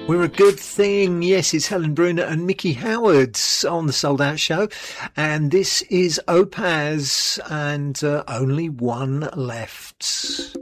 We're a good thing. Yes, it's Helen Bruner and Mickey Howard on the Sold Out Show. And this is Opaz and only one left.